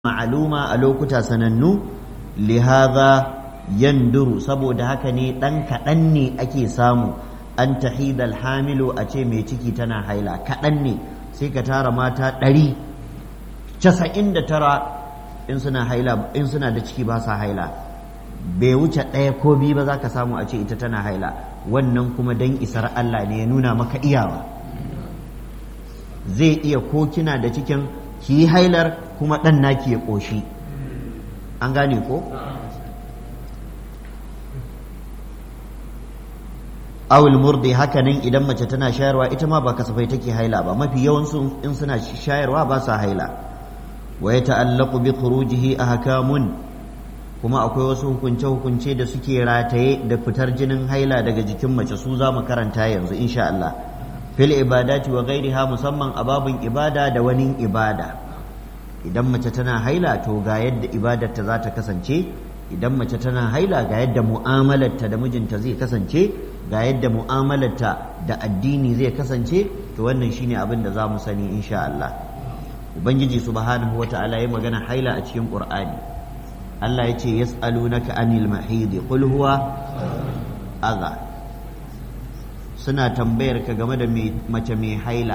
ma'aluma a lokuta sanannu lihaza yanduru saboda haka ne ɗan kaɗan ne ake samu an tahidal hamilu a ce mai ciki tana haila kaɗan ne sai ka tara mata 199 in suna da ciki ba sa haila bai wuce ɗaya ko biyu ba za ka samu a ce ita tana haila wannan kuma dan isar Allah ne ya nuna maka iyawa zai iya ko kina da cikin ki yi hailar kuma ɗan naki ya ƙoshi an gane ko? awul murdi hakanan idan mace tana shayarwa ita ma ba kasafai take haila ba mafi yawansu in suna shayarwa ba sa haila wa ya ta'allaqu bi khurujihi ahkamun kuma akwai wasu hukunce-hukunce da suke rataye da fitar jinin haila daga jikin mace su za mu karanta yanzu insha Allah fil ibadati wa ghairiha musamman a babin ibada da wani ibada idan mace tana haila to ga yadda ibadarta za ta kasance idan mace tana haila ga yadda mu'amalarta da mijinta zai kasance ga yadda mu'amalarta da addini zai kasance to wannan shine abin da za mu sani insha Allah ubangiji subhanahu wata'ala ya magana haila a cikin qur'ani Allah ya ce yas'alunaka anil mahidi qul huwa adha suna tambayar ka game da mace mai haila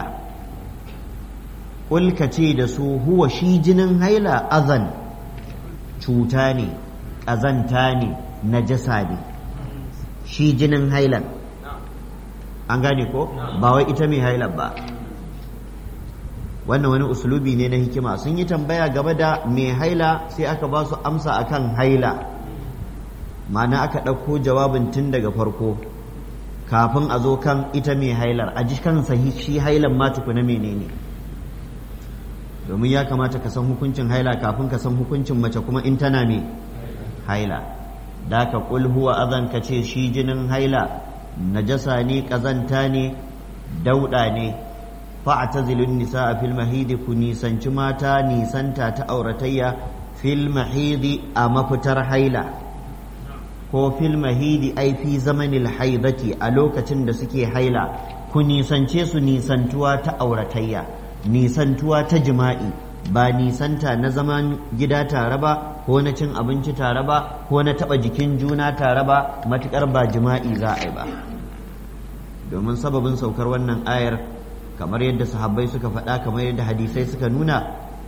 qul ka ce da su huwa shi jinin haila azan cuta ne ƙazanta ne najasa ne shi jinin hailan an gane ko ba wai ita mai hailan ba wannan wani usulubi ne na hikima sun yi tambaya game da mai haila sai aka ba su amsa akan haila ma'ana aka ɗauko jawabin tun daga farko kafin a zo kan ita mai hailar a ji kansa shi hailan ma tukuna menene domin ya kamata ka san hukuncin haila kafin ka san hukuncin mace kuma in tana mai haila da ka kul huwa azan ka ce shi jinin haila najasa ne kazanta ne dauda ne fa'tazilun nisaa fil mahidi ku nisanci mata nisanta ta auratayya fil mahidi a mafitar haila ko fil mahidi ai fi zamanil haidati a lokacin da suke haila ku nisance su nisantuwa ta auratayya nisantuwa ta jima'i ba nisanta na zaman gida tare ba ko na cin abinci tare ba ko na taɓa jikin juna tare ba matuƙar ba jima'i za a yi ba domin sababin saukar wannan ayar kamar yadda sahabbai suka faɗa kamar yadda hadisai suka nuna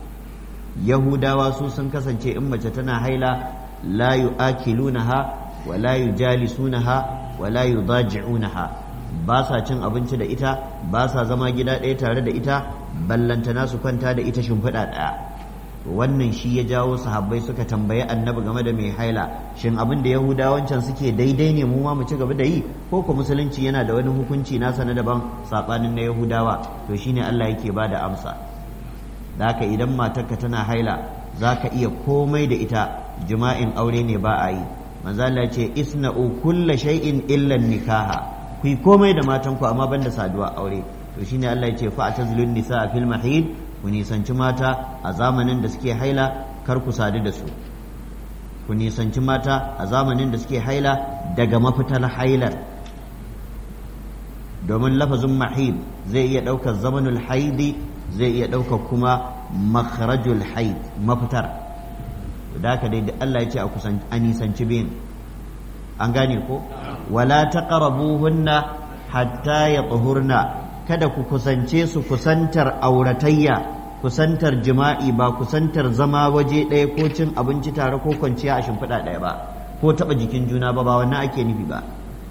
yahudawa su sun kasance in mace tana haila la yu'akilunaha wa la yujalisunaha wa la yudaji'unaha ba sa cin abinci da ita ba sa zama gida ɗaya tare da ita ballantana su kwanta da ita shimfiɗa ɗaya wannan shi ya jawo sahabbai suka tambayi annabi game da mai haila shin abin da yahudawancan suke daidai ne mu ma mu ci gaba da yi ko ko musulunci yana da wani hukunci nasa na daban saɓanin na yahudawa to shine Allah yake ba da amsa da haka idan matarka tana haila za ka iya komai da ita jima'in aure ne ba a yi manzo Allah ce isna'u kulla shay'in illa nikaha ku yi komai da matanku amma banda saduwa aure to shine Allah ya ce fa atazilun nisaa fil mahid ku nisanci mata a zamanin da suke haila kar ku sadu da su ku nisanci mata a zamanin da suke haila daga mafitar hailar domin lafazin mahid zai iya ɗaukar zamanul haidi zai iya ɗaukar kuma makharajul haid mafitar da haka dai Allah ya ce a nisanci biyan an gane ko wala taqrabuhunna hatta yatahurna kada ku kusance su kusantar auratayya kusantar jima'i ba kusantar zama waje ɗaya ko cin abinci tare ko kwanciya a shimfiɗa ɗaya ba ko taɓa jikin juna ba wannan ake nufi ba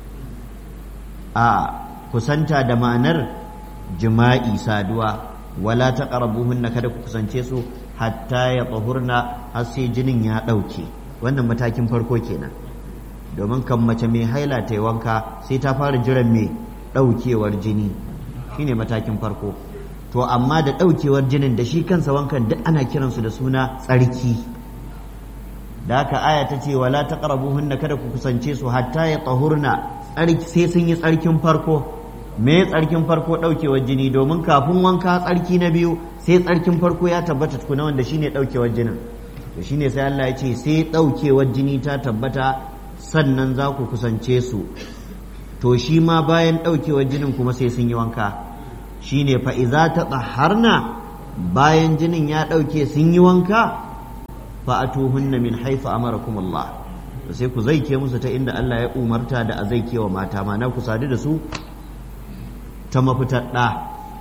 a kusanta da ma'anar jima'i saduwa wala taqrabuhunna kada ku kusance su hatta yatahurna har sai jinin ya ɗauke wannan matakin farko kenan domin kan mace mai haila ta yi wanka sai ta fara jiran mai ɗaukewar jini shine matakin farko to amma da ɗaukewar jinin da shi kansa wankan duk ana kiransu da suna tsarki da haka aya ta ce wala taqrabuhunna kada ku kusance su hatta ya tahurna tsarki sai sun yi tsarkin farko me tsarkin farko ɗaukewar jini domin kafin wanka tsarki na biyu sai tsarkin farko ya tabbata tukuna wanda shine ɗaukewar jinin to shine sai Allah ya ce sai ɗaukewar jini ta tabbata sannan za ku kusance su to shi ma bayan ɗaukewar jinin kuma sai sun yi wanka shine fa iza ta tsaharna bayan jinin ya ɗauke sun yi wanka fa'atuhunna min haythu amarakum Allah, sai ku zaike musu ta inda Allah ya umarta da a zaike wa mata, mana ku sadu da su ta mafitar ɗa.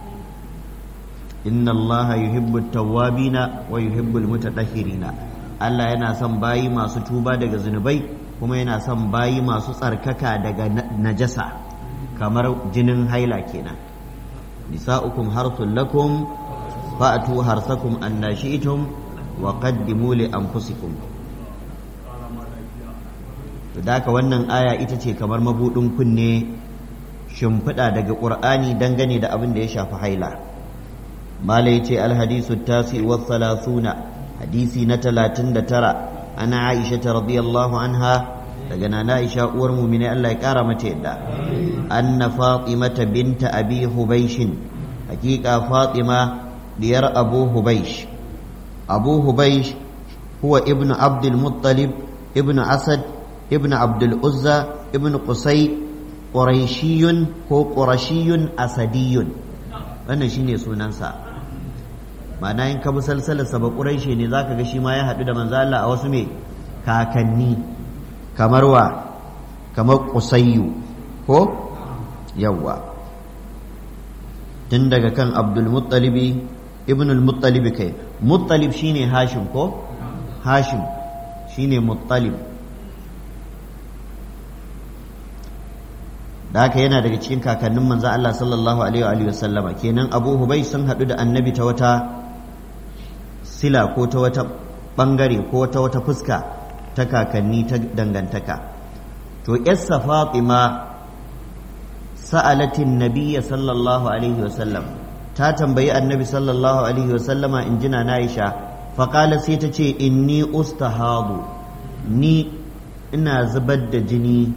inna Allah yuhibbu tawwabina wa yuhibbu almutatahhirina, Allah yana son bayi masu tuba daga zunubai kuma yana son bayi masu tsarkaka daga najasa kamar jinin haila kenan. nisa'ukum harthul lakum fa'tu harsakum anna shi'tum wa qaddimu li anfusikum. to daka wannan aya ita ce kamar mabudin kunne shimfiɗa daga Qur'ani dangane da abin da ya shafi haila. mala yace alhadisu tasi wa 30, hadisi na 39, ana Aisha radiyallahu anha, daga nana Aisha uwar mu'mini Allah ya kara mata yadda, anna Fatimata binta Abi Hubaysh, hakika Fatima diyar Abu Hubaysh. Abu Hubaysh huwa ibnu Abdul Muttalib ibnu Asad ibnu Abdul Uzza ibnu Qusay, Qurayshiyun ko Qurashiyun Asadiyun, wannan shine sunansa. ma'ana in ka bi salsalarsa ba Quraishi ne zaka ga shi ma ya haɗu da manzo Allah a wasu me kakanni, kamar Qusayyu ko yawwa, tun daga kan Abdul Muttalibi ibn al-Muttalib, kai Muttalib shine Hashim ko Hashim shine Muttalib. da haka yana daga cikin kakannin manzo Allah sallallahu alaihi wa sallama. kenan Abu Hubaysh sun haɗu da annabi ta wata sila ko ta wata bangare ko ta wata fuska ta kakanni ta dangantaka. to yassa Fatima sa'alatin nabiyya sallallahu alaihi wa sallam, ta tambayi annabi sallallahu alaihi wa sallama in jina na Aisha, faqala sai ta ce inni ustahadu, ni ina zubar da jini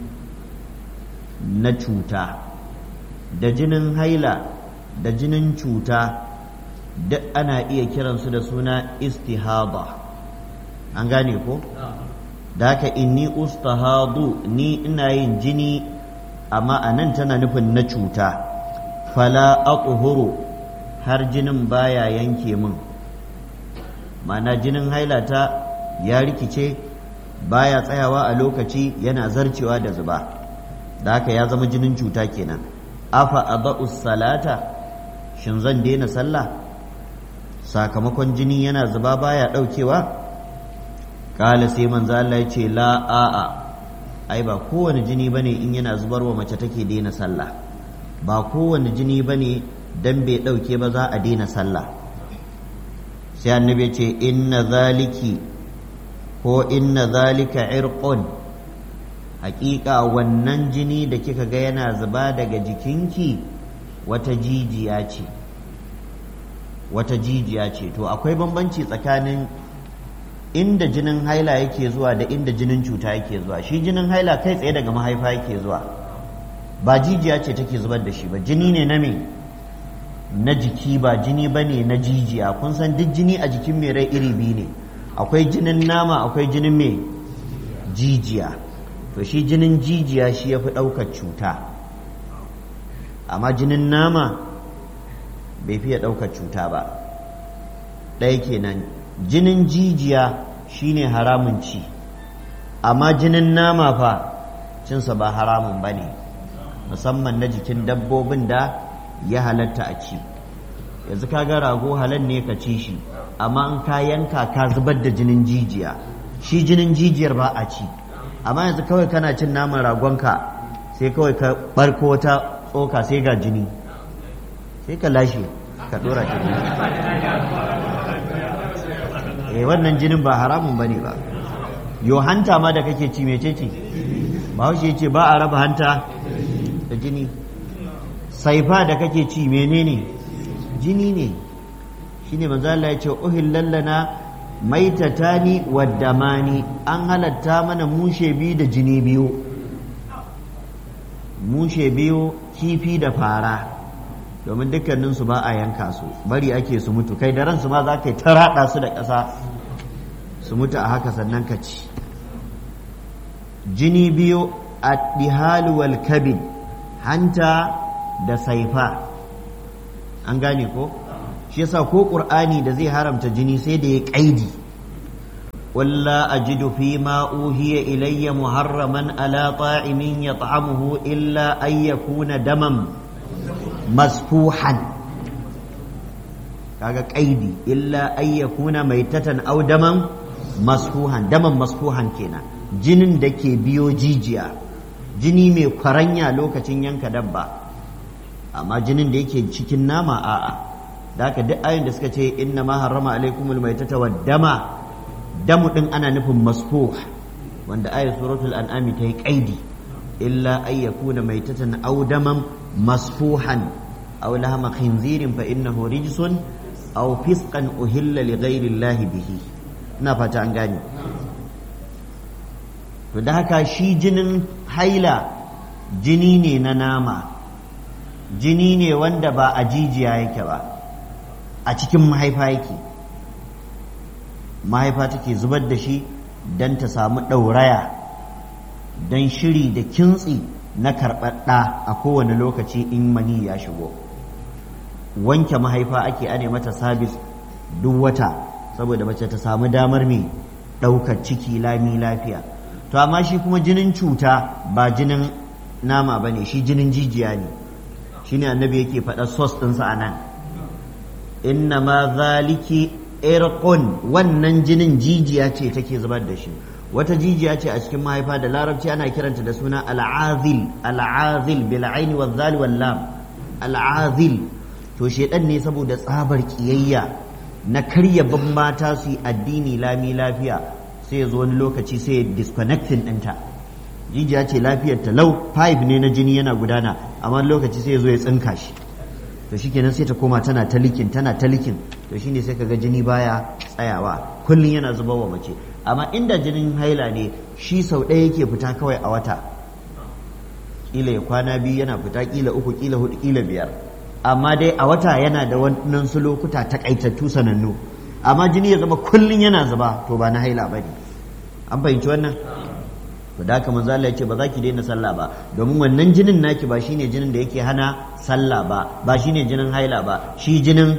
na cuta. da jinin haila da jinin cuta duk ana iya kiransu da suna istihada, an gane ko? da haka inni ustahadu, ni ina yin jini, amma anan tana nufin na cuta. fala aqhuru, har jinin baya yanke min, ma'ana jinin haila ta ya rikice, baya tsayawa a lokaci, yana zarcewa da zuba, da haka ya zama jinin cuta kenan. afa adau salata, shin zan daina sallah sakamakon jini yana zuba baya daukewa? kala sai manzo Allah ya ce la a'a, ai ba kowane jini bane in yana zubarwa mace take daina sallah, ba kowane jini bane dan bai dauke ba za a daina sallah. sai annabi ya ce inna zaliki ko inna zalika irqun, haƙiƙa wannan jini da kika ga yana zuba daga jikinki wata jijiya ce, wata jijiya ce. to akwai bambanci tsakanin inda jinin haila yake zuwa da inda jinin cuta yake zuwa. shi jinin haila kai tsaye daga mahaifa yake zuwa, ba jijiya ce take zubar da shi ba, jini ne na me, na jiki, ba jini ba ne na jijiya. kun san duk jini a jikin mai rai iri biyu ne, akwai jinin nama akwai jinin mai jijiya. to shi jinin jijiya shi ya fi ɗaukar cuta, amma jinin nama bai fiye ɗaukar cuta ba. ɗaya kenan, jinin jijiya shine haramun ci, amma jinin nama fa cinsa ba haramun ba ne, musamman na jikin dabbobin da ya halatta a ci. yanzu ka ga rago halal ne ka ci shi, amma in ka yanka ka zubar da jinin jijiya, shi jinin jijiyar ba a ci. amma yanzu kawai kana cin naman ragonka sai kawai ka barko wata tsoka sai ga jini, sai ka lashe ka dora ta wannan jinin ba haramun bane ba. yo hanta ma da kake ci mecece? Bahaushe yace ba a raba hanta da jini. saifa da kake ci menene? jini ne. shine manzo Allah yace uhillal lana maitatani waddamani, an halatta mana mushe biyu da jini biyu. mushe biyu kifi da fara, domin dukkaninsu ba a yanka su, bari ake su mutu, kai da ransu ma za ka yi ta raɗa su da ƙasa su mutu a haka sannan ka ci. jini biyu addihalu wal kabid, hanta da saifa, an gane ko? shi yasa ko ƙur'ani da zai haramta jini sai da ya ƙaidi, قل لا أجد فيما أوهي إلي محرما على طاعم يطعمه إلا أن يكون دما مسفوحا kaga kaidi illa ay yakuna maitatan aw daman masfuhan kenan jinin da ke biyo jijiya jini mai kwaranya lokacin yanka dabba amma jinin da yake cikin nama a'a da haka duk ayoyin da suka ce inna ma harrama alaikumul maitata wad dama damu din ana nufin masfuh wanda ayat suratul an'am ta yi kaidi illa ay yakuna maitatan aw daman masfuhan aw lahma khinzirin fa innahu rijsun aw fisqan uhilla li ghayri llahi bihi ina fata an gane to da haka shi jinin haila jini ne na nama jini ne wanda ba a jijiya yake ba a cikin mahaifa yake mahaifa take zubar da shi don ta samu ɗauraya don shiri da kintsi na karɓar ɗa a kowane lokaci in mani ya shigo wanke mahaifa ake ane mata sabis duk wata saboda mace ta samu damar mai ɗaukar ciki lami lafiya to amma shi kuma jinin cuta ba jinin nama ba ne shi jinin jijiya ne shi ne annabi yake faɗa sos ɗinsa a nan inna ma zaliki irqun wannan jinin jijiya ce take zubar da shi wata jijiya ce a cikin mahaifa da larabci ana kiranta da suna al'azil bil aini wal zal wal lam al'azil to shedan ne saboda tsabar kiyayya na karya ban mata su yi addini lami lafiya sai ya zo wani lokaci sai ya disconnecting ɗinta jijiya ce lafiyar ta lau pipe ne na jini yana gudana amma lokaci sai ya zo ya tsinka shi to shikenan sai ta koma tana ta likin to shine sai kaga jini baya tsayawa kullun yana zuba wa mace amma inda jinin haila ne shi sau ɗaya yake fita kawai a wata kila ya kwana biyu yana fita kila uku kila hudu kila biyar amma dai a wata yana da wannan su lokuta takaitattu sanannu amma jini ya zama kullun yana zuba to ba na haila bane an fahimci wannan to da haka manzo Allah ya ce ba za ki daina sallah ba domin wannan jinin naki ba shine jinin da yake hana sallah ba shine jinin haila ba shi jinin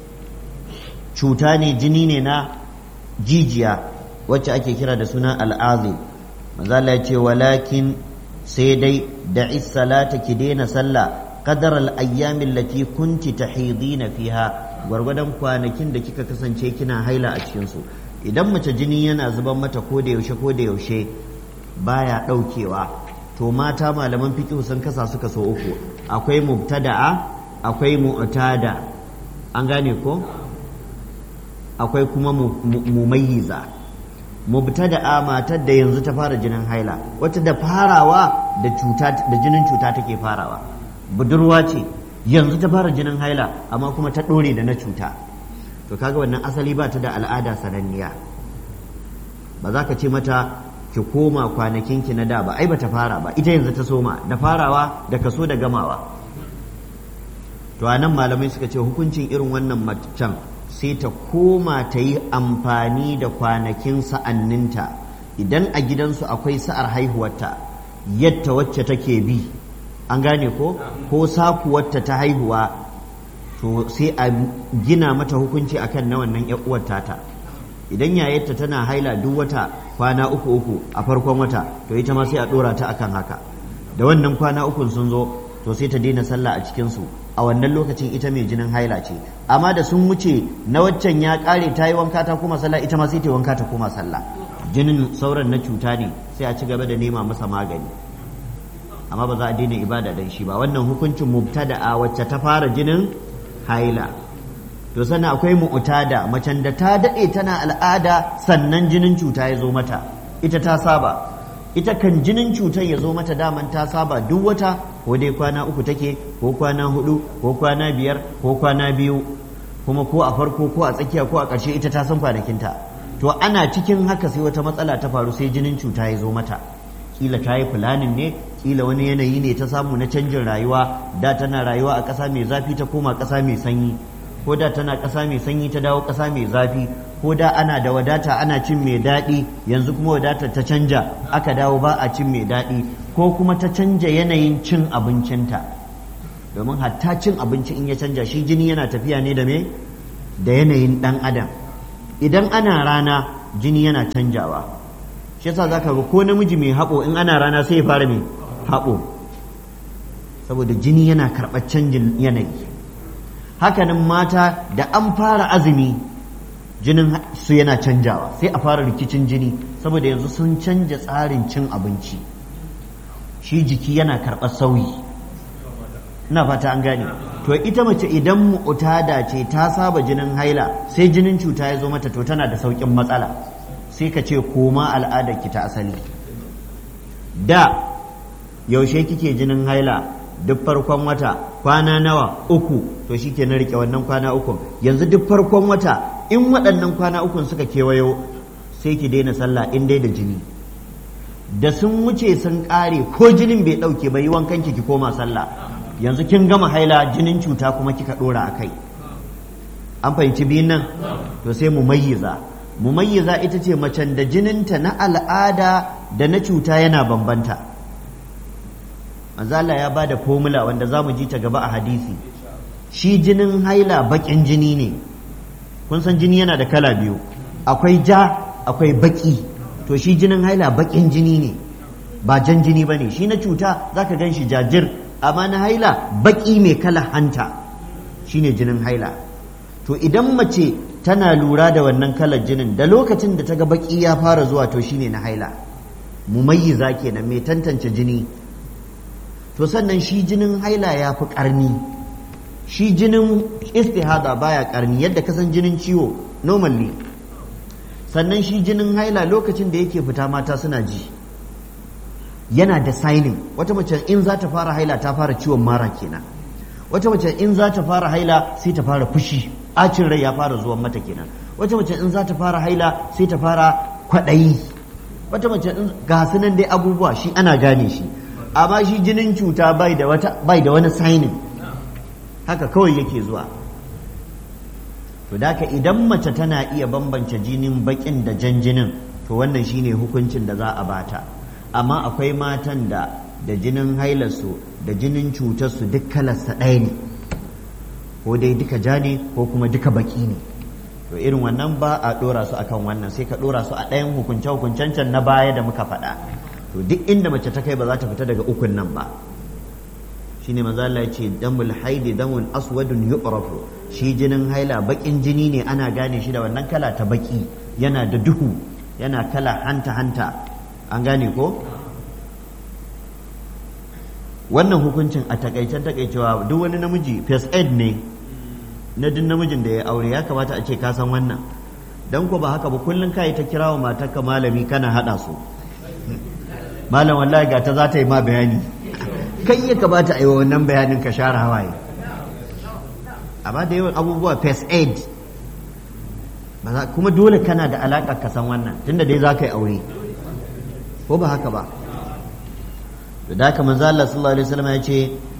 cuta ne jini ne na jijiya wacce ake kira da suna al'azim manzo Allah ya ce walakin sai dai da'i salata ki daina sallah qadar al-ayyam allati kunti tahidina fiha gwargwadon kwanakin da kika kasance kina haila a cikin su idan mace jini yana zuban mata ko da yaushe baya daukewa to mata malaman fiqh sun kasa suka so uku akwai mubtada'a akwai mu'tada an gane ko akwai kuma mumayyiza mubtada'a matar da yanzu ta fara jinin haila wata da farawa da jinin cuta take farawa budurwa ce yanzu ta fara jinin haila amma kuma ta dore da na cuta to kaga wannan asali ba ta da al'ada sananniya ba za ka ce mata ki koma kwanakinki na da ba ai bata fara ba ita yanzu ta soma da farawa da kaso da gamawa to anan malamai suka ce hukuncin irin wannan macen sai ta koma ta yi amfani da kwanakin sa'anninta idan a gidansu akwai sa'ar haihuwarta yadda wacce take bi an gane ko sakuwarta ta haihuwa to sai a gina mata hukunci akan na wannan ƴar uwar tata idan yayarta tana haila duk wata kwana uku a farkon wata to ita ma sai a dora ta akan haka da wannan kwana ukun sun zo to sai ta daina sallah a cikin su a wannan lokacin ita mai jinin haila ce amma da sun wuce na waccan ya kare ta yi wanka ta koma sallah ita ma sai ta yi wanka ta koma sallah jinin sauran na cuta ne sai a ci gaba da nema masa magani amma ba za a daina ibada dan shi ba wannan hukuncin mubtada'a wacce ta fara jinin haila to sannan akwai mu'tada macen da ta dade tana al'ada sannan jinin cuta ya zo mata ita ta saba ita kan jinin cutar ya zo mata daman ta saba duk wata ko dai kwana uku take ko kwana hudu ko kwana biyar ko kwana biyu kuma ko a farko ko a tsakiya ko a ƙarshe ita ta san kwanakinta to ana cikin haka sai wata matsala ta faru sai jinin cuta ya zo mata kila ta yi fulanin ne kila wani yanayi ne ta samu na canjin rayuwa da tana rayuwa a ƙasa mai zafi ta koma ƙasa mai sanyi ko da tana ƙasa mai sanyi ta dawo ƙasa mai zafi ko da ana da wadata ana cin mai daɗi yanzu kuma wadatar ta canja aka dawo ba a cin mai daɗi ko kuma ta canja yanayin cin abincinta domin hatta cin abinci in ya canja shi jini yana tafiya ne da me da yanayin ɗan adam idan ana rana jini yana canjawa. shi yasa zaka ga ko namiji mai haɓo in ana rana sai ya fara mai haɓo, saboda jini yana karɓar canjin yanayi. Hakanan mata da an fara azumi jinin su yana canjawa, sai a fara rikicin jini saboda yanzu sun canja tsarin cin abinci, shi jiki yana karɓar sauyi. ina fata an gane. To ita mace idan mu'tada ce ta saba jinin haila sai jinin cuta ya zo mata to tana da sauƙin matsala, sai ka ce koma al'adar ki ta asali. Da yaushe kike jinin haila? Duk farkon wata, kwana nawa? 3. to shi ke na rike wannan kwana 3. yanzu duk farkon wata in waɗannan kwana 3 suka kewayo sai ki daina sallah in dai da jini. Da sun wuce sun ƙare ko jinin bai ɗauke ba yi wankan ki koma sallah. Yanzu kin gama haila jinin cuta kuma kika ɗora a kai. An fahimci biyun nan? To sai mumayyiza ita ce macen da jininta na al'ada da na cuta yana bambanta. manzo Allah ya bada formula wanda zamu ji ta gaba a hadisi. Shi jinin haila bakin jini ne. Kun san jini yana da kala biyu, akwai ja akwai baki. To shi jinin haila bakin jini ne, ba jan jini bane. Shi na cuta zaka gan shi jajir, amma na haila baki mai kala hanta shine jinin haila. To idan mace tana lura da wannan kalar jinin da lokacin da ta ga baki ya fara zuwa to shine na haila. Mumayyiza kenan, mai tantance jini. To sannan shi jinin haila ya fi ƙarni, shi jinin istihada baya ƙarni yadda ka san jinin ciwo normally. Sannan shi jinin haila lokacin da yake fita mata suna ji, yana da signing. Wata mace in za ta fara haila ta fara ciwon mara kenan, wata mace in za ta fara haila sai ta fara fushi, ɓacin rai ya fara zuwan mata kenan, wata mace in za ta fara haila sai ta fara kwaɗayi, wata mace in ga sunan dai abubuwa shi ana gane shi. Amma shi jinin cuta bai da wani signing, haka kawai yake zuwa. To daka idan mace tana iya bambance jinin bakin da jan jinin to wannan shine hukuncin da za a bata. Amma akwai matan da jinin hailarsu da jinin cutarsu duk kalarsa ɗaya ne, ko dai duka ja ne ko kuma duka baki ne. To irin wannan ba a ɗora su akan wannan, sai ka ɗora su a ɗayan hukunce-hukuncen can na baya da muka faɗa. To duk inda mace ta kai ba za ta fita daga ukun nan ba. Shine manzo Allah ya ce damul haidi damun aswadun yu'rafu, shi jinin haila bakin jini ne ana gane shi da wannan kala ta baki, yana da duhu, yana kala hanta an gane ko? Wannan hukuncin a takaicewa duk wani namiji first aid ne na duk namijin da ya aure, ya kamata a ce ka san wannan. Dan ko ba haka ba kullun kai ta kirawo matarka malami kana hada su, malam wallahi ga ta za ta yi ma bayani, kai ya kamata a yi wa wannan bayanin ka share hawaye. Amma da yawan abubuwa first aid kuma dole kana da alaƙa ka san wannan tunda dai za ka yi aure, ko ba haka ba? Da haka manzo Allah sallallahu alaihi wasallam ya ce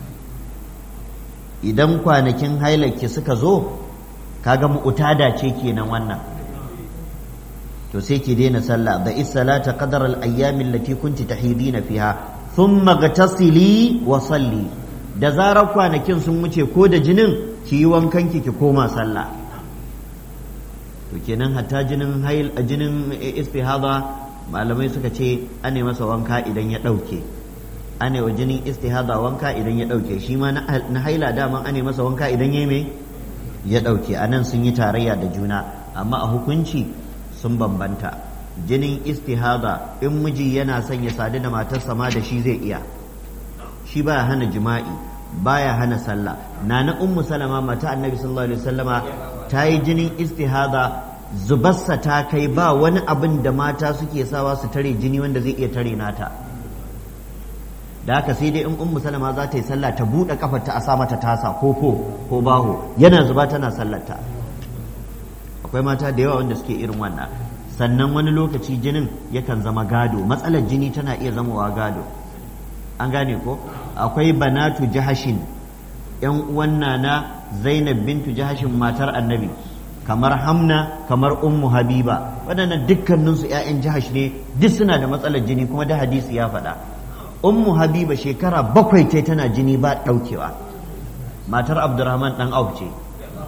idan kwanakin hailaki suka zo kaga mu'tada ce kenan wannan, to sai ki daina sallah. Da is-salata qadara al-ayyam allati kunti tahidina fiha thumma gtasili wa salli. Da zarar kwanakin sun wuce ko da jinin ki yi wankan ki koma sallah. To kenan hatta jinin istihada malamai suka ce ane masa wanka idan ya dauke, ane wa jinin istihada wanka idan ya dauke. Shi ma na haila daman ane masa wanka idan ya dauke. Anan sun yi tarayya da juna, amma a hukunci sun bambanta. Jinin istihada in miji yana son ya sadu da matarsa ma da shi zai iya, shi baya hana jima'i, baya hana sallah. Nana ummu salama mata annabi sallallahu alaihi wasallama ta yi jinin istihada, zubarsa ta kai ba wani abin da mata suke sawa su tare jini wanda zai iya tare nata. Da haka sai dai in ummu salama za ta yi sallah ta buɗe kafarta a sa mata tasa ko baho, yana zuba tana sallarta. Akwai mata da yawa wanda suke irin wannan. Sannan wani lokaci jinin yakan zama gado, matsalar jini tana iya zamawa gado, an gane ko? Akwai banatu jahashin, yan uwan nana Zainab bintu jahashin matar annabi, kamar Hamna, kamar Ummu Habiba, waɗannan dukkaninsu 'ya'yan jahash ne, duk suna da matsalar jini kuma da hadisi ya faɗa. Ummu Habiba shekara 7 tana jini ba ɗaukewa, matar Abdurrahman ɗan Auf ce,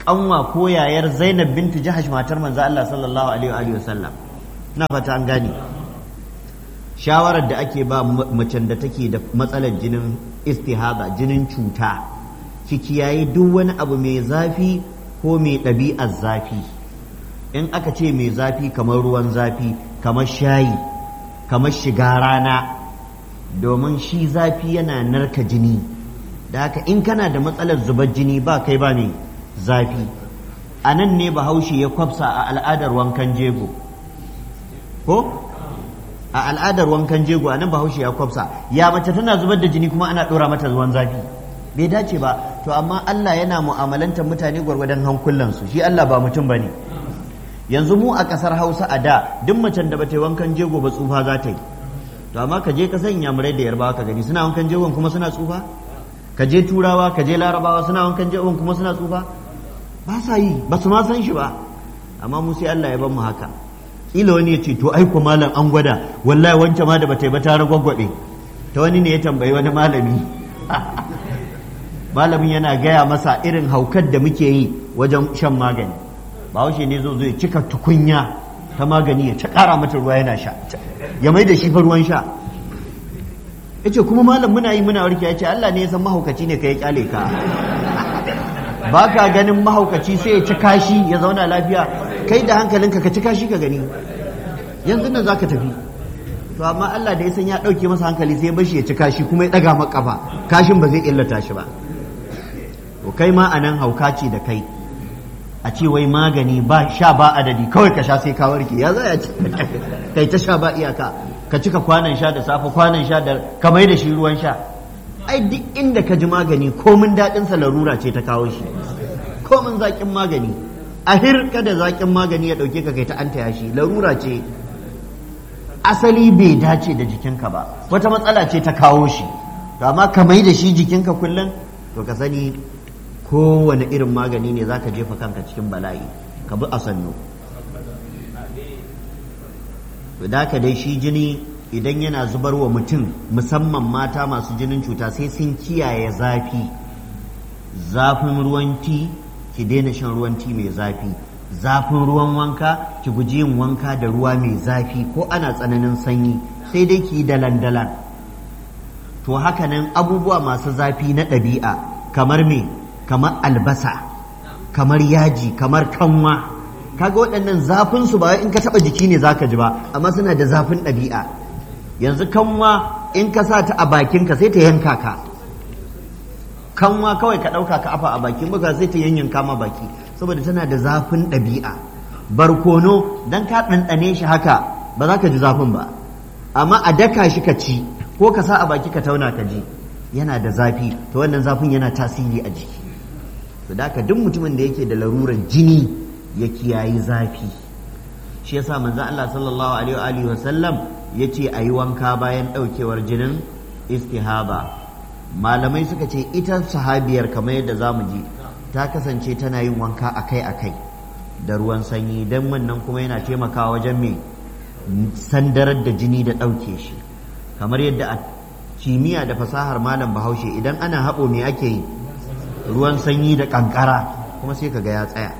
kanwa ko yayar Zainab bintu Jahash matar manzo Allah sallallahu alaihi wa sallam. Ina fata an gane. Shawarar da ake ba macen da take da matsalar jinin istihada, jinin cuta, ki kiyaye duk wani abu mai zafi ko mai ɗabi'ar zafi. In aka ce mai zafi kamar ruwan zafi, kamar shayi, kamar shiga rana, domin shi zafi yana narka jini. Da haka in kana da matsalar zubar jini ba kai ba mai zafi. A nan ne Bahaushe ya kwafsa a al'adar wankan jego. Ko? A al'adar wankan jego a nan Bahaushe ya kwafsa. Ya mace tana zubar da jini kuma ana ɗora mata ruwan zafi. Bai dace ba. To amma Allah yana mu'amalantar mutane gwargwadon hankulansu. Shi Allah ba mutum ba ne. Yanzu mu a ƙasar Hausa a da duk macen da bata yi wankan jego ba tsufa za ta yi. To amma ka je ka sanya murai da yarbawa ka gani suna wankan jegon kuma suna tsufa? Ka je turawa ka je larabawa suna wankan jegon kuma suna tsufa? Ba sa yi, ba su ma san shi ba. Amma mu sai Allah ya bar mu haka. Kila wani ya ce to ai ko malam an gwada wallahi wancan ma da bata yi ba ta ragwagwabe. Ta wani ne ya tambayi wani malami. Malamin yana gaya masa irin haukar da muke yi wajen shan magani. Bahaushe ne zo ya cika tukunya ta magani ya ta ƙara mata ruwa yana sha ya mai da shi fa ruwan sha. Yace kuma malam muna yi muna warke. Yace Allah ne ya san mahaukaci ne ka ya kyale ka. Ba ka ganin mahaukaci sai ya ci kashi ya zauna lafiya, kai da hankalinka ka ci kashi ka gani yanzu nan zaka tafi. To amma Allah da ya san ya ɗauke masa hankali sai ya bashi ya ci kashi kuma ya ɗaga maka kafa, kashin ba zai illata shi ba. To kai ma anan hauka ce da kai, a ce wai magani ba sha ba adadi kawai ka sha sai ka warke. Ya za ya ci kai ta sha ba iyaka, ka cika kwanan sha da safe kwanan sha da ka mai da shi ruwan sha. Ai duk inda ka ji magani komin daɗinsa larura ce ta kawo shi, komin zaƙin magani a hirka da zaƙin magani ya ɗauke ka kai ta anta yashi, larura ce, asali bai dace da jikinka ba, wata matsala ce ta kawo shi. To amma ka mai da shi jikinka kullum, to ka sani kowane irin magani ne zaka jefa kanka cikin bala'i, ka bi a sannu. To da ka dai shi jini idan yana zubar wa mutum, musamman mata masu jinin cuta, sai sun kiyaye zafi. Zafin ruwan ti ki daina shan ruwan ti mai zafi, zafin ruwan wanka ki guji yin wanka da ruwa mai zafi ko ana tsananin sanyi, sai dai ki yi dalan-dalan. To haka nan abubuwa masu zafi na ɗabi'a kamar me, kamar albasa, kamar yaji, kamar kanwa, kaga waɗannan zafin su ba in ka taɓa jiki ne zaka ji ba, amma suna da zafin ɗabi'a. Yanzu kanwa in ka sa ta a bakinka sai ta yanka ka, kanwa kawai ka ɗauka ka afa a bakin baka sai ta yanyanka ma baki, saboda tana da zafin ɗabi'a. Barkono dan ka ɗanɗane shi haka ba za ka ji zafin ba, amma a daka shi ka ci ko ka sa a baki ka tauna ka ji yana da zafi, to wannan zafin yana tasiri a jiki. To da haka duk mutumin da yake da larurar jini ya kiyayi zafi. Shi yasa manzon Allah sallallahu alaihi wa sallam yace ayi wanka bayan daukewar jinin istihaba. Malamai suka ce ita sahabiyar kamar yadda zamu ji ta kasance tana yin wanka akai-akai da ruwan sanyi, dan wannan kuma yana taimakawa wajen me sandarar da jini da dauke shi. Kamar yadda a kimiyya da fasahar malam Bahaushe idan ana haɓo me ake yi, ruwan sanyi da kankara, kuma sai kaga ya tsaya.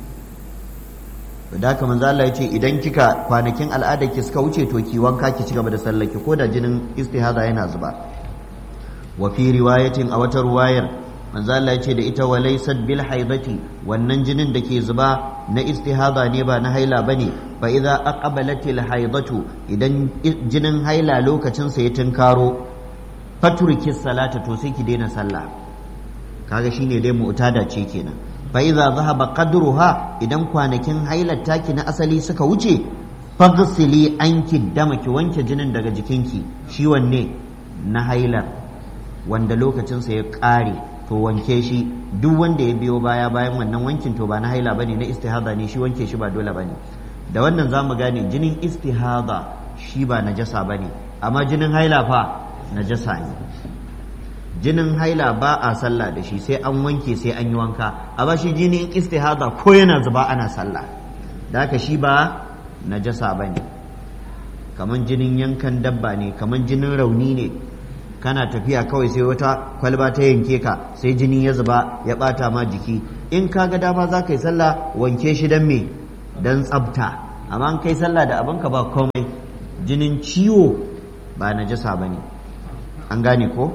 Da haka manzo Allah ya ce idan kika kwanakin al'ada ki suka wuce to ki wanka ki ci gaba da sallar ki ko da jinin istihaza yana zuba. Wa fi riwayatin a wata ruwayar manzo Allah ya ce da ita walaysat bil haidati, wannan jinin da ke zuba na istihaza ne ba na haila bane. Fa idza aqbalatil haidatu, idan jinin haila lokacin sa ya tunkaro, faturki salata, to sai ki daina sallah. Kaga shine dai mu'tada ce kenan. fa'iza zahaba qadruha, idan kwanakin hailar taki na asali suka wuce, faghsili anki dama, ki wanke jinin daga jikinki. Shi wanne na hailar wanda lokacinsa ya ƙare, to wanke shi. Duk wanda ya biyo bayan wannan wankin to ba na haila bane, na istihada ne, shi wanke shi ba dole bane. Da wannan zamu gane jinin istihada shi ba najasa bane, amma jinin haila fa najasa ne. Jinin haila ba a sallah da shi, sai an wanke sai an yi wanka, amma shi jinin istihada ko yana zuba ana sallah, da haka shi ba najasa bane. Kaman jinin yankan dabba ne, kaman jinin rauni ne, kana tafiya kawai sai wata kwalba ta yanke ka sai jini ya zuba ya bata ma jiki, in ka ga dama za ka yi sallah wanke shi don me, don tsabta, amma an kai sallah da abinka ba komai, jinin ciwo ba najasa bane. An gane ko?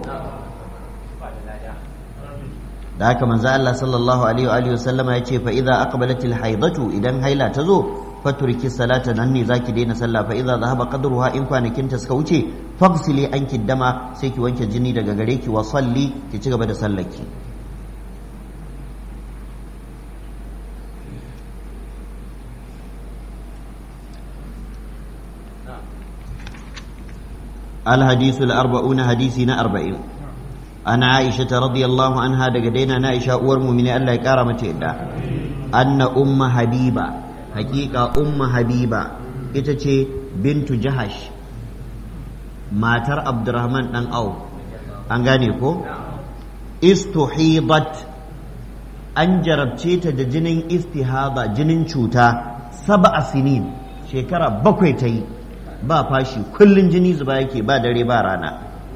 da haka manzo Allah sallallahu alaihi wa sallama yace fa idza aqbalatil haidatu, idan haila ta zo faturki salata, nan ne zaki daina sallah. fa idza dhahaba qadruha, in kwanakin ta suka wuce faghsili anki dama, sai ki wanke jini daga gare ki, wa salli, ki ci gaba da sallarki. الحديث الأربعون حديثنا 40 عن عائشة رضي الله عنها دقدينا نائشة ورمومن الله كارمة إلا أن أم حبيبة، حقيقة أم حبيبة إتتي بنت جهش ماتر عبد الرحمن أن أو أنغانيكو استحيضت، أن جربتي تجنين استهاضة جنين شوتا 7 سنين، شكرا بكويتي ba fashi, kullun jini zuba yake ba dare ba rana.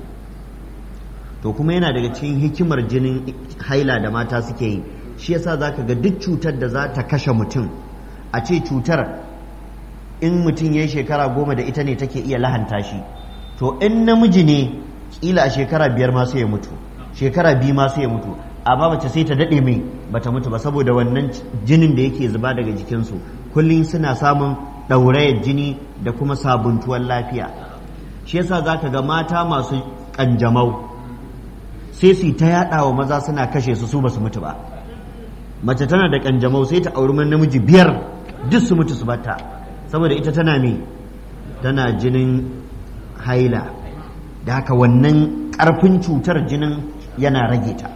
To kuma yana daga cikin hikimar jinin haila da mata suke yi, shi yasa zaka ga duk cutar da za ta kashe mutum, a ce cutar in mutum ya yi shekara 10 da ita ne take iya lahanta shi, to in namiji ne kila a shekara 5 ma sai ya mutu, shekara 2 ma sai ya mutu, amma mace sai ta daɗe mai bata mutu ba, saboda wannan jinin da yake zuba daga jikinsu kullum suna samun ɗaurayar jini da kuma sabuntuwar lafiya. Shi yasa za ka ga mata masu ƙanjamau sai su ta yaɗa wa maza suna kashe su ba su mutu ba. Mace tana da ƙanjamau sai ta auri namiji 5 duk su mutu su bata, saboda ita tana tana jinin haila, da haka wannan ƙarfin cutar jinin yana rage ta,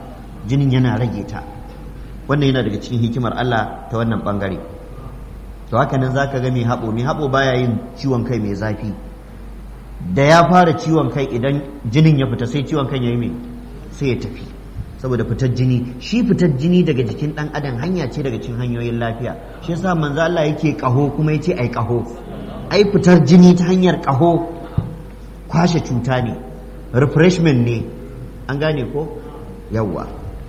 wannan yana daga cikin hikimar Allah ta wannan ɓangare. To haka nan zaka ga mai haɓo baya yin ciwon kai mai zafi, da ya fara ciwon kai idan jinin ya fita sai ciwon kan ya yi sai ya tafi, saboda fitar jini, shi fitar jini daga jikin ɗan adam hanya ce daga cikin hanyoyin lafiya. Shi yasa manzo Allah yake ƙaho kuma yace ai ƙaho, ai fitar jini ta hanyar ƙaho kwashe cuta ne, refreshment ne. An gane ko? Yawwa.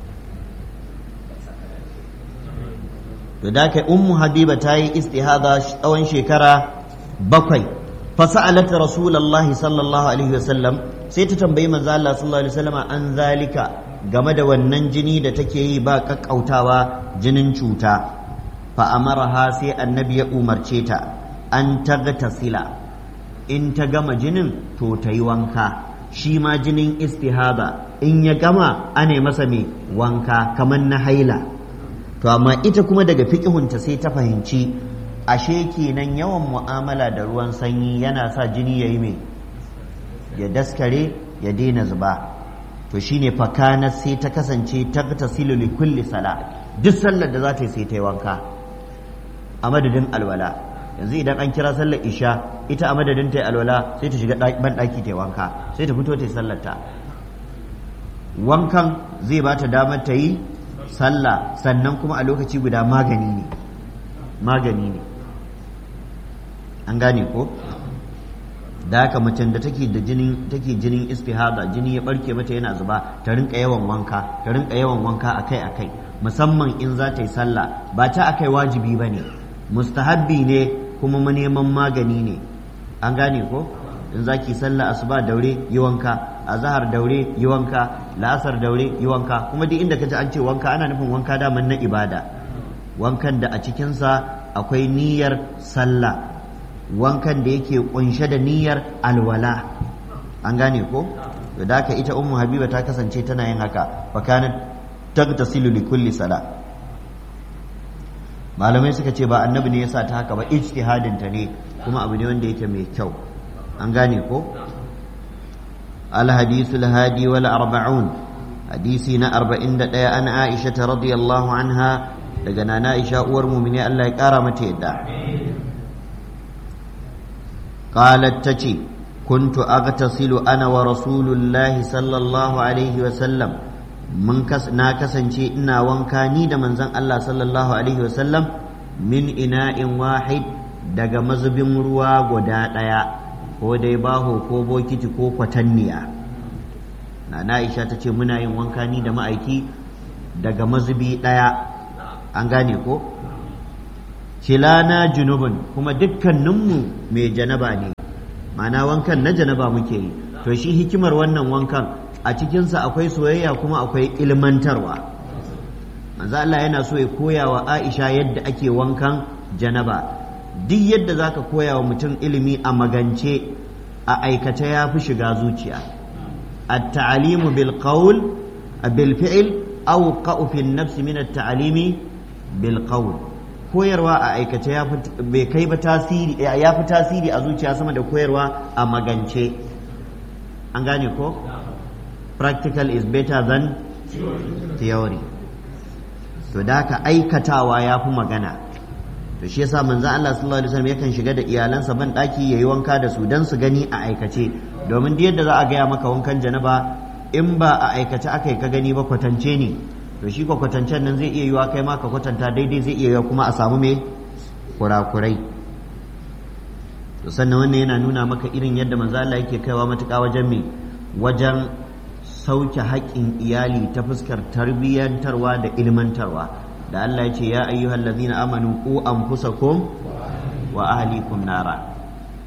to da kai ummu habiba ta yi istihada tsawon shekara 7 fasa'alat rasulullahi sallallahu alaihi wasallam, sai ta tambayi manzo Allah sallallahu alaihi wasallam an zalika, game da wannan jini da take yi ba kakkautawa, jinin cuta. fa amaraha, sai annabi ya umarce ta an tagtasila, in ta gama jinin to ta yi wanka. shi ma jinin istihada in ya gama ane masa mai wanka kamar na haila. to amma ita kuma daga fiƙihunta sai ta fahimci ashe kenan yawan mu'amala da ruwan sanyi yana sa jini ya yi mai, ya daskare, ya daina zuba. to shine fakana sai ta kasance tagtasilu li kulli sala, duk sallar da za ta yi sai ta yi wanka a madadin alwala. yanzu idan an kira sallar isha, ita a madadin ta yi alwala sai ta shiga ban ɗaki ta yi wanka, sai ta fito ta yi sallar ta. wankan zai ba ta damar ta yi sallah, sannan kuma a lokaci guda magani ne. An gane ko? da haka macen da take jinin istihada, jini ya barke mata yana zuba, ta rinka yawan wanka akai musamman in za ta yi sallah. ba ta akai wajibi ba ne, mustahabbi ne kuma neman magani ne. An gane ko? in za ki sallah asuba daure yi wanka, azhar daure yi wanka, la'asar daure yi wanka. kuma duk inda kaji an ce wanka ana nufin wanka daman na ibada, wankan da a cikinsa akwai niyyar sallah, wankan da yake kunshe da niyyar alwala. An gane ko? da haka ita ummu habiba ta kasance tana yin haka, fa kanat tagtasilu li kulli sala. malamai suka ce ba annabi ne yasa ta haka ba, ijtihadin ta ne, kuma abu ne wanda yake mai kyau. an gane ko? الحديث الهادي والأربعون حديثنا 41 عن عائشة رضي الله عنها لقنا نائشة ورمومني الله يكرمت يدا قالت تشي كنت أغتسل أنا ورسول الله صلى الله عليه وسلم ناكسن شيء إنا وانكاني دمن زن الله صلى الله عليه وسلم من إناء واحد دق مزب مروا وداء ko dai baho ko bokiti ko kwatanniya. na Aisha ta ce muna yin wanka ni da ma'aiki daga mazubi ɗaya, an gane ko? Kilana junubun, kuma dukkaninmu mai janaba ne, ma'ana wankan na janaba muke yi. To shi hikimar wannan wankan a cikinsa akwai soyayya kuma akwai ilmantarwa. Manzo Allah yana so ya koya wa Aisha yadda ake wankan janaba. Duk yadda zaka koya wa mutum ilimi a magance, a aikace ya fi shiga zuciya. At-ta'alimu bil qawl bil fi'l aw qa'u fi an-nafs min at-ta'alimi bil qawl. Koyarwa a aikace ya fi tasiri a zuciya sama da koyarwa a magance. An gane ko? Practical is better than theory. To da haka aikatawa ya fi magana. To shi yasa manzo Allah sallallahu alaihi wasallam yakan shiga da iyalansa ban daki yayi wanka da su dan su gani a aikace, domin duk yadda za a gaya maka wankan janaba in ba a aikace aka yi ka gani ba kwatance ne. To shi ko kwatancen nan zai iya yiwa kai ma ka kwatanta daidai, zai iya yiwa kuma a samu me kurakurai. To sannan wannan yana nuna maka irin yadda manzo Allah yake kaiwa matuƙa wajen me, wajen sauke haƙƙin iyali ta fuskar tarbiyyantarwa da ilmantarwa. Da Allah ya ce ya ayyuhal ladzina amanu qu anfusakum wa ahlikum nara.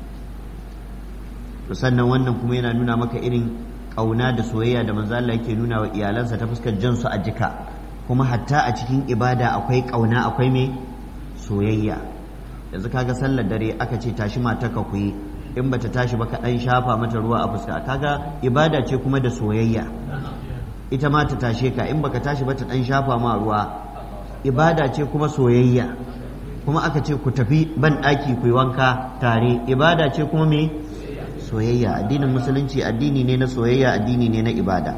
To sannan wannan kuma yana nuna maka irin ƙauna da soyayya da manzo Allah yake nuna wa iyalansa ta fuskar jan su a jika, kuma hatta a cikin ibada akwai ƙauna, akwai me soyayya. Yanzu kaga sallar dare aka ce tashi matarka ku yi, in bata tashi ba ka dan shafa mata ruwa a fuska, kaga ibada ce kuma da soyayya. Ita ma ta tashe ka, in baka tashi ba ta dan shafa ma ruwa, ibada ce kuma soyayya. Kuma aka ce ku tafi ban ɗaki ku yi wanka tare, ibada ce kuma me soyayya. Addinin musulunci addini ne na soyayya, addini ne na ibada.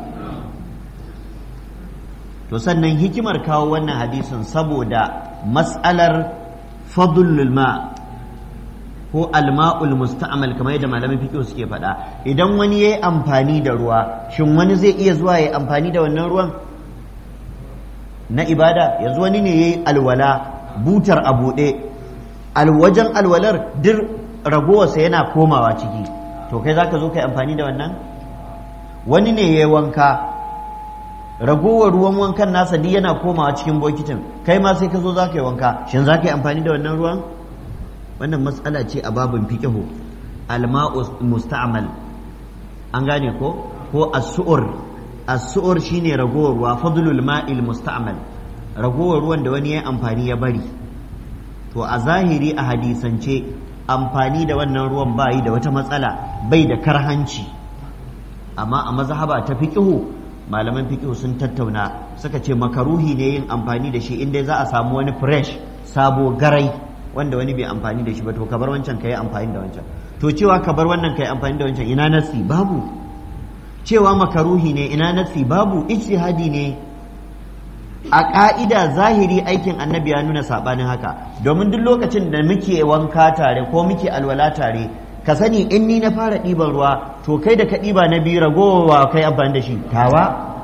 To sannan hikimar kawo wannan hadisin saboda mas'alar fadlul ma ko alma'ul musta'mal, kamar yadda malamin fiqh suke faɗa. Idan wani yayi amfani da ruwa, shin wani zai iya zuwa yayi amfani da wannan ruwan na ibada? Yanzu wani ne yayi alwala, butar a buɗe, wajen alwalar duk ragowarsa yana komawa ciki, to kai zaka zo kai amfani da wannan? Wani ne yayi wanka, ragowar ruwan wankan nasa duk yana komawa cikin bokitin, kai ma sai ka zo zaka yi wanka, shin zaka yi amfani da wannan ruwan? Wannan matsala ce a babin fiqhu, alma'u musta'mal, an gane ko? Ko as-su'ur shine ragowar ruwa, fadlul ma'il musta'mal, ragowar ruwan da wani ya amfani ya bari. To a zahiri a hadisance amfani da wannan ruwan bai da wata matsala, bai da karhanci. Amma a mazhaba ta fiqhu, malaman fiqhu sun tattauna, suka ce makaruhi ne yin amfani da shi inda za a samu wani fresh sabo garai wanda wani bai amfani da shi ba, to ka bar wancan ka yi amfani da wancan. To cewa ka bar wannan ka yi amfani da wancan, ina nasi? Babu. Cewa makaruhi ne, ina nasi? Babu. Ijtihadi ne. A ƙa'ida zahiri aikin annabi ya nuna saɓanin haka, domin duk lokacin da muke wanka tare ko muke alwala tare, ka sani in ni na fara ɗiban ruwa, to kai da ka ɗiba na biyu ragowa kai amfani da shi tawa.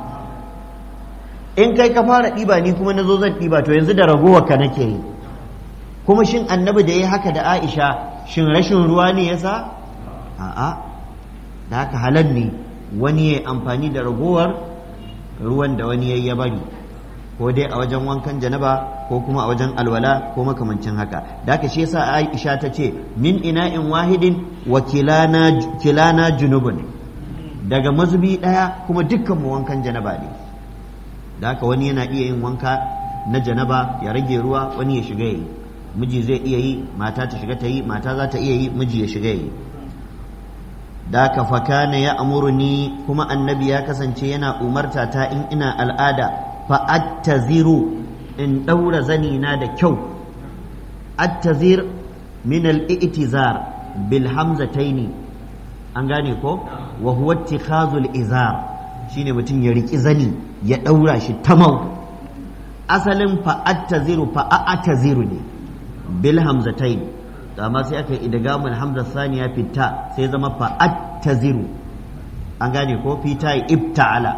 In kai ka fara ɗiba ni kuma na zo zan ɗiba, to yanzu da ragowar ka nake yi. Kuma shin annabi da ya haka da Aisha, shin rashin ruwa ne yasa? A'a, da haka halal ne wani ya amfani da ragowar ruwan da wani ya bari, ko dai a wajen wankan janaba ko kuma a wajen alwala ko makamancin haka. Da haka shi yasa Aisha ta ce min ina'in wahidin wa kilana junubun, daga mazubi ɗaya kuma dukkan mu wankan janaba ne. Da haka wani yana iya yin wanka na janaba ya rage ruwa, wani ya shiga yayi. Miji zai iya yi, mata ta shiga ta yi, mata za ta iya yi, miji ya shiga yi. Da ka fakana ya amurni, kuma annabi ya kasance yana umarta ta in ina al'ada fa attaziru, in ɗaura zani na da kyau. Attazir min al-i'tizar bil hamzataini, an gane ko? Wa huwa ittikhazul izar, shine mutum ya riki zani ya ɗaura shi tamau. Asalin fa attaziru fa a'taziru ne bil hamzatain, amma sai aka yi idgamul hamza saniya fita sai zama fa attaziru, an gane ko? Fita ibta'ala.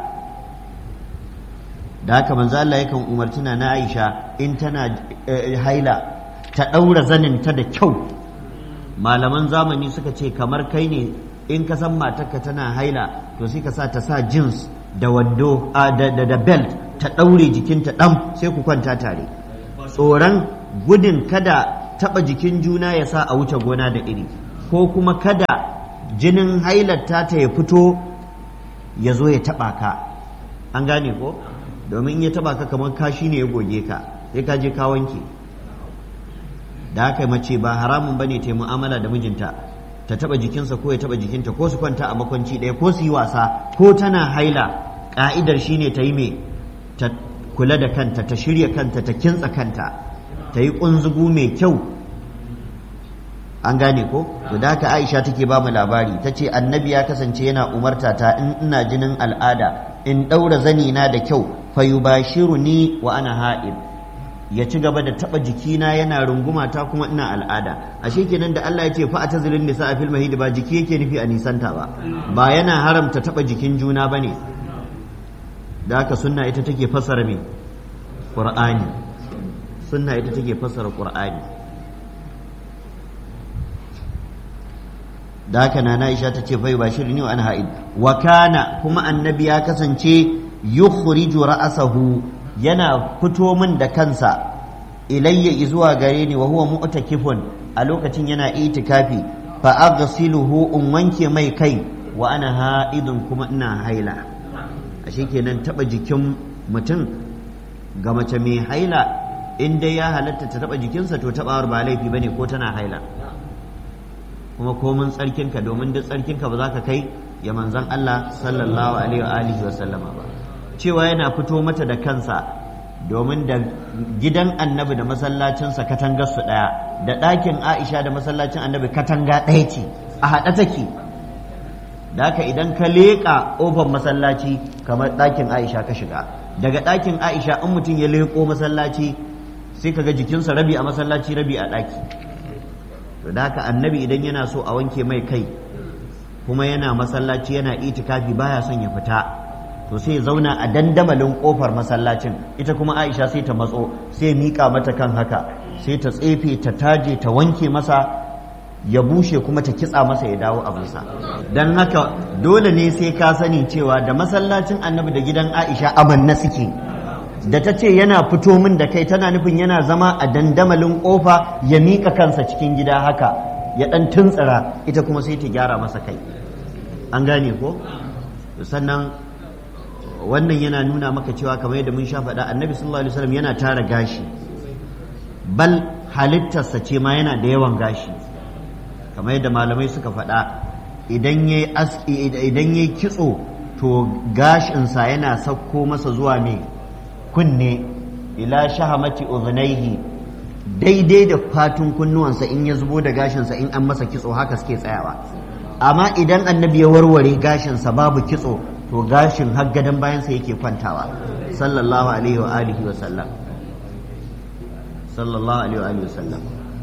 Da haka manzo Allah yakan umarci na Aisha in tana haila ta daura zanin ta da kyau. Malaman zamani suka ce kamar kai ne in ka san matarka tana haila to sai ka sa ta sa jeans da wando da belt ta ɗaure jikinta ɗam sai ku kwanta tare, tsoron gudun kada taɓa jikin juna ya sa a wuce gona da iri, ko kuma kada jinin hailarta ta ya fito ya zo ya taɓa ka. An gane ko? Domin in ya taɓa ka kamar kashi ne ya goge ka, sai ka je ka wanke. Da haka mace ba haramun bane ta yi mu'amala da mijinta, ta taba jikinsa ko ya taba jikinta, ko su kwanta a makwanci ɗaya, ko su yi wasa, ko tana haila. Ka'idar shine ta yi me, ta kula da kanta, ta shirya kanta, ta kintsa kanta, ta yi kunzugu mai kyau. An gane ko? To da haka Aisha take ba mu labari, ta ce annabi ya kasance yana umarta ta in ina jinin al'ada in ɗaura zani na da kyau, fa yubashiruni wa ana ha'id, ya ci gaba da taba jikina yana runguma ta kuma ina al'ada. Ashe kenan da Allah ya ce fa atazilun nisa fil mahid ba jiki yake nufi a nisanta ba yana haramta taba jikin juna bane. Da haka sunna ita take fassara me Qur'ani, sunna ita take fassara Qur'ani. Da haka nana Aisha ta ce fa yubashirni wa ana ha'id, wa kana kuma annabi ya kasance yukhriju ra'sahu, yana fito min da kansa ilayya zuwa gare ni wa huwa mu'takifun, a lokacin yana itikafi, fa aghsiluhu in wanke mai kai wa ana ha'idun kuma ina haila. Ashe kenan taba jikin mutum ga mace mai haila in dai ya halatta ta taba jikinsa to tabawar ba laifi bane ko tana haila, kuma komin tsarkinka, domin duk tsarkinka ba za ka kai ya manzon Allah sallallahu alaihi wa alihi wa sallama ba. Cewa yana fito mata da kansa domin da gidan annabi da masallacinsa katangar su ɗaya, da ɗakin Aisha da masallacin annabi katanga ɗaya ce, a haɗe take. Da haka idan ka leƙa ƙofar masallaci kamar ɗakin Aisha ka shiga, daga ɗakin Aisha in mutum ya leƙo masallaci sai ka ga jikinsa rabi a masallaci rabi a ɗaki. To da haka annabi idan yana so a wanke mai kai kuma yana masallaci yana itikafi baya son ya fita, to sai ya zauna a dandamalin kofar masallacin, ita kuma Aisha sai ta matso, sai miƙa mata kan haka, sai ta tsefe ta taje ta wanke masa ya bushe kuma ta kitsa masa ya dawo abinsa. Don haka dole ne sai ka sani cewa da masallacin annabi da gidan Aisha amanna suke. Da ta ce yana fito min da kai tana nufin yana zama a dandamalin kofa ya miƙa kansa cikin gida haka ya ɗan tuntsira, ita kuma sai ta gyara masa kai. An gane ko? Sannan wannan yana nuna maka cewa kamar yadda mun sha faɗa annabi sallallahu alaihi wasallam yana tara gashi, bal halittarsa ce ma yana da yawan gashi, kamar yadda malamai suka faɗa idan yayi kitso to gashinsa yana sauko masa zuwa me kunne, ila shahamati udhnaihi, daidai da fatun kunnuwansa in ya zubo da gashinsa in an masa kitso haka suke tsayawa. Amma idan annabi ya warware gashinsa babu kitso to gashin har gadon bayansa yake kwantawa sallallahu alaihi wa alihi wa sallam, sallallahu alaihi wa alihi wa sallam.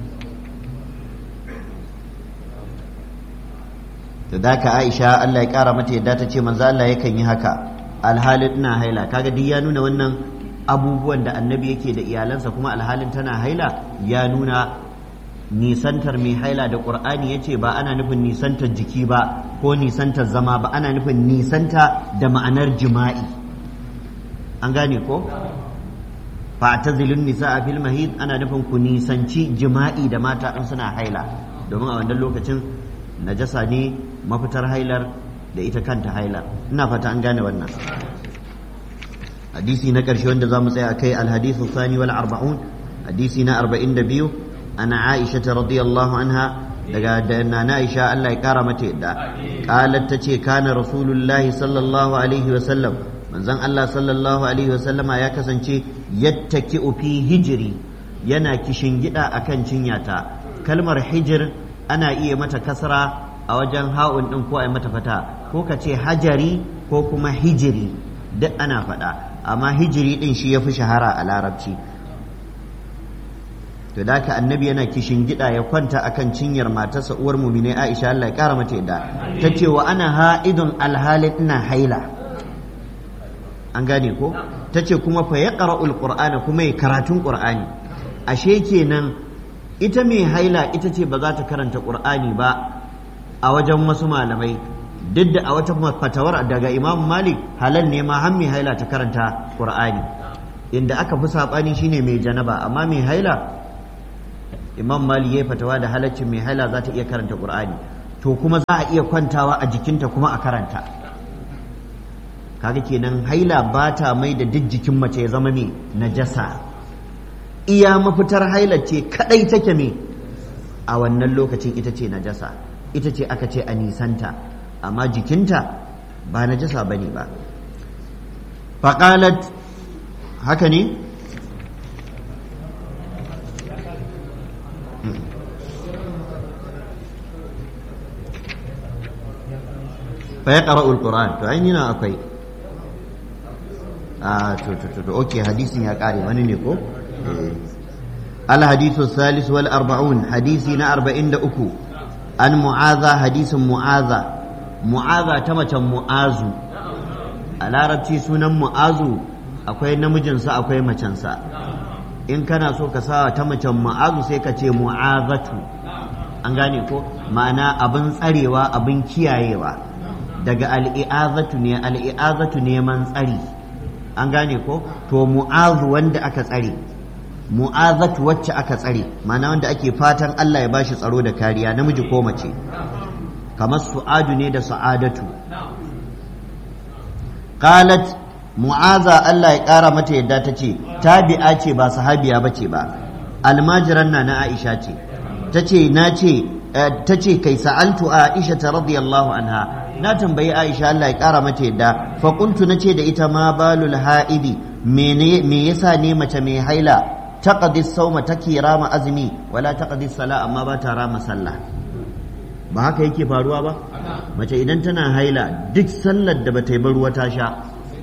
to da ka Aisha Allah ya kara mata yadda ta ce manzo Allah yakan yi haka alhalin ina haila. Kaga duk ya nuna wannan abubuwan da annabi yake da iyalansa kuma alhalin tana haila, ya nuna nisantar mai haila da Qur'ani yace ba ana nufin nisantar jiki ba ko nisantar zama ba, ana nufin nisanta da ma'anar jima'i. An gane ko? fa'tazilun nisaa fil mahid ana nufin ku nisanci jima'i da mata in suna haila, domin a wannan lokacin najasa ne mafitar hailar da ita kanta hailar. Ina fata an gane wannan. hadisi na ƙarshe wanda za mu tsaya kai alhadithu thani wal arba'un, hadisi na 42 ana Aisha radiyallahu anha, daga nana Aisha Allah ya kara mata yadda, qalat tace kana rasulullahi sallallahu alaihi wa sallam, manzon Allah sallallahu alaihi wa sallama ya kasance yattaki'u fi hijri, yana kishin gida akan cinyata. Kalmar hijir ana iya mata kasra a wajen ha'un din ko ai mata fata, ko ka ce hajari ko kuma hijiri, duk ana faɗa, amma hijiri din shi yafi shahara a larabci. To da ka annabi yana kishin gida ya kwanta akan cinyar matarsa uwar mu'mini Aisha Allah ya kara mata yadda, tace wa ana ha'idun alhalin ina haila. An gane ko? Tace kuma fa yaqra'ul qur'ana, kuma ya karatun qur'ani. Ashe kenan ita mai haila ita ce ba za ta karanta qur'ani ba a wajen wasu malamai, duk da a wata fatawar daga Imam Malik halal ne ma har mai haila ta karanta Qur'ani, inda aka fi saɓani shine mai janaba, amma mai haila Imam Malik ya fatawa da halaccin mai haila za ta iya karanta Qur'ani, to kuma za a iya kwantawa a jikinta kuma a karanta. Kaga kenan haila ba ta mai da duk jikin mace ya zama mai najasa, iya mafitar haila ce kadai take mai a wannan lokacin ita ce najasa, ita ce aka ce a nisanta, amma jikinta ba najasa bane ba. Faqalat, haka ne? Fa yaqra'ul Qur'an, to ai nina akwai to okay, hadisin ya kare wani ne ko? الحديث الثالث والأربعون حديثنا 43 عن معاذة حديث معاذة تمت معاذ العربي سنن معاذ akwai namijinsa akwai macensa, in kana so ka sa ta macen ma'azu sai ka ce mu'azatu, an gane ko, ma'ana abin tsarewa abin kiyayewa, daga al'i'azatu neman tsari, an gane ko, to mu'azu wanda aka tsare, mu'azatu wacce aka tsare, ma'ana wanda ake fatan Allah ya bashi tsaro da kariya, namiji ko mace, kamar su'adu ne da sa'adatu. Qalat mu'aza, Allah ya ƙara mata yadda ta ce tabi'a ce ba sahabiya ba ce ba, almajiran na Aisha ce, ta ce kai sa'altu Aisha ta radiyallahu anha, na tambayi Aisha Allah ya ƙara mata yadda, fa qultu nace da ita ma balul ha'idi, me yasa ne mace mai haila taqdi sawma take rama azumi wala taqdi sala amma ba ta rama sallah? Ba haka yake faruwa ba? Mace idan tana haila duk sallar da bata yi ba ruwa ta sha,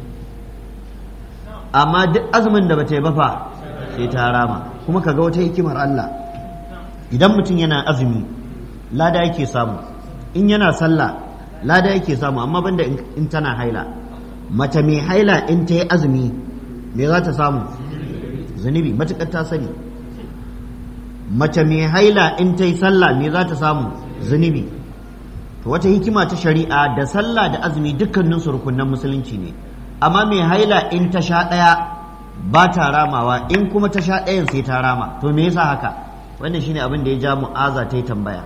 amma duk azumin da bata yi ba fa sai ta rama. Kuma kaga wata hikimar Allah, idan mutum yana azumi lada yake samu, in yana sallah lada yake samu, amma banda in tana haila. Mace mai haila in ta yi azumi me za ta samu? Zunubi, matuƙar ta sani. Mace mai haila in ta yi sallah me za ta samu? Zunubi. To wata hikima ta shari'a, da sallah da azumi dukkanin su rukunan musulunci ne, amma mai haila in ta sha ɗaya ba ta ramawa, in kuma ta sha ɗayan sai ta rama. To me yasa haka? Wannan shine abin da ya ja mu'aza ta yi tambaya,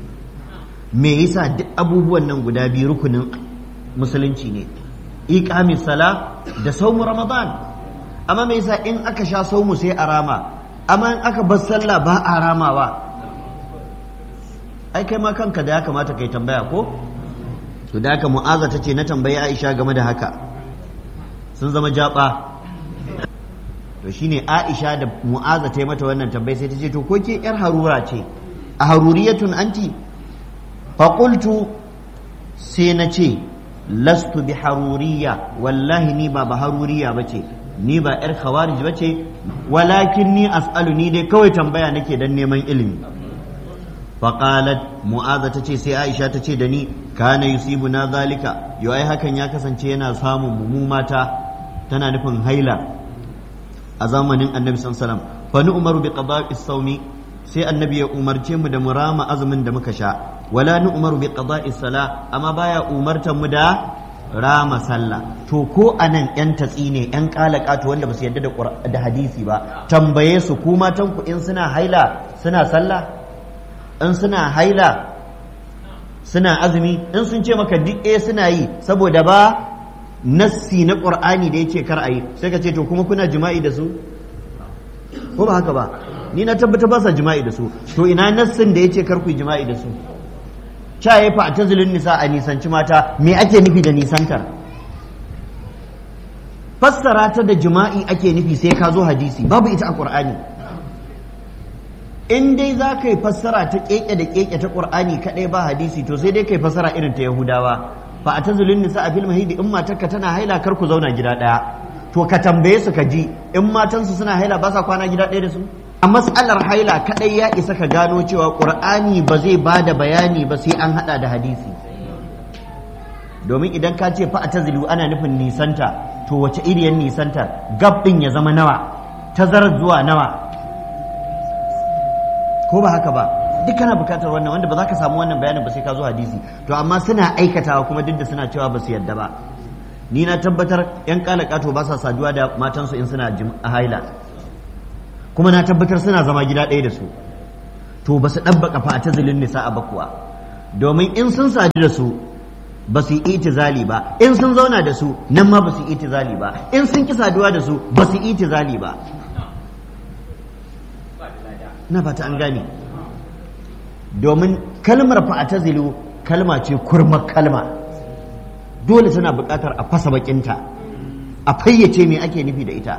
me yasa duk abubuwan nan guda biyu rukunin musulunci ne, iqamis sala da saumu ramadan, amma me yasa in aka sha saumu sai a rama, amma in aka bar sallah ba a ramawa? Ai kai ma kanka da ya kamata kai tambaya ko? To da haka mu'aza ta ce na tambayi Aisha game da haka, sun zama jaba. To shine Aisha da mu'aza ta yi mata wannan tambayi sai ta ce to ko ke yar harura ce, a haruriyatun anti? fa qultu, sai na ce lastu bi haruriya, wallahi ni ba haruriya bace, ni ba yar khawarij bace, walakin ni as'alu, ni dai kawai tambaya nake dan neman ilimi. Faƙalat mu'aza ta ce sai Aisha ta ce da ni kana yusibuna zalika, yau ai hakan ya kasance yana samun mu mata, tana nufin haila a zamanin annabi sallallahu alaihi wasallam. Fa nu'maru bi qada'is sawmi, sai annabi ya umarce mu da mu rama azumin da muka sha, wala nu'maru bi qada'is sala, amma baya umartar mu da rama sallah. To ko anan yan tatsi ne, yan kalakatu wanda ba su yarda da hadisi ba, tambaye su ku matan ku in suna haila suna sallah, in suna haila suna azumi? In sun ce maka duk suna yi, saboda ba nassi na Qur'ani da yace kar ayi, sai ka ce to kuma kuna jima'i da su ko ba haka ba? Ni na tabbata ba sa jima'i da su, to ina nassin da yace kar ku yi jima'i da su? Cha ya fa tazilun nisa, a nisanci mata, me ake nufi da nisantar? Fassara ta da jima'i ake nufi sai ka zo hadisi, babu ita a Qur'ani. In dai za ka yi fassara ta keke da keke ta Qur'ani kadai ba hadisi, to sai dai ka yi fassara irin ta Yahudawa, fa atazilun nisa a fil mahidi, in matarka tana haila kar ku zauna gida daya. To ka tambaye su ka ji, in matansu suna haila ba sa kwana gida daya da su? A mas'alar haila kadai ya isa ka gano cewa Qur'ani ba zai ba da bayani ba sai an hada da hadisi. Domin idan ka ce fa atazilu ana nufin nisanta, to wace iriyar nisanta? Gab din ya zama nawa, tazarar zuwa nawa, ko ba haka ba? duk kana bukatar wannan, wanda ba za ka samu wannan bayanin ba sai ka zo hadisi. To amma suna aikatawa kuma duk da suna cewa ba su yadda ba. Ni na tabbatar yan kalakato ba sa saduwa da matansu in suna haila, kuma na tabbatar suna zama gida ɗaya da su. To ba su ɗabbaka fa ta zilin nisa a bakuwa, domin in sun sadu da su ba su yi itizali ba, in sun zauna da su nan ma ba su yi itizali ba, in sun ki saduwa da su ba su yi itizali ba. Na fata an gane, domin kalmar fa'atazilu kalma ce kurmar kalma, dole tana buƙatar a fasa bakinta, a fayyace me ake nufi da ita,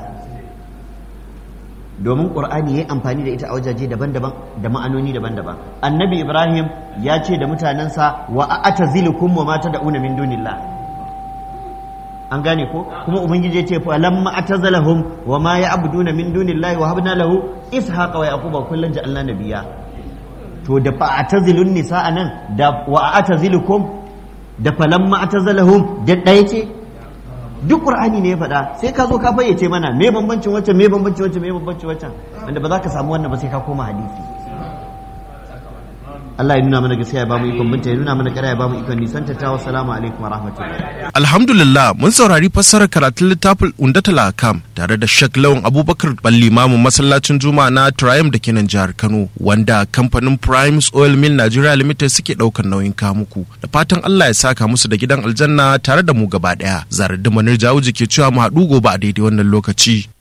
domin ƙur'ani ya yi amfani da ita a wajaje daban-daban da ma'anoni daban-daban. Annabi Ibrahim ya ce da mutanensa wa a'tazilukum wa ma tad'una min dunillah, an gane ko? Kuma ubangiji ya ce fa lamma atazalahum wa ma ya'buduna min dunillahi wa habna lahu ishaqa wa yaquba kullan ja'alna nabiyya. To da fa atazilun nisaa nan da wa a'tazilukum da fa lamma atazalahum da ɗaya ce, duk qur'ani ne ya faɗa, sai ka zo ka fayyace mana me bambancin wancan, me bambancin wancan, me bambancin wancan, wanda ba za ka samu wannan ba sai ka koma hadisi. Allah ya nuna mana gaskiya ya bamu ikon binta, ya nuna mana ƙarya ya bamu ikon nisan ta. Wassalamu alaikum wa rahmatullahi. Alhamdulillah, mun saurari fassarar karatun littafin Undatul Ahkam tare da Sheikh Lawan Abubakar Ballimamu masallacin Juma'a na Triumph da kenan jihar Kano, wanda kamfanin Primes Oil Mill Nigeria Limited suke ɗaukar nauyin kamuku. Da fatan Allah ya saka musu da gidan aljanna tare da mu gaba ɗaya. Zarar da Manir Jawuji ke cewa mu haɗu gobe a daidai wannan lokaci.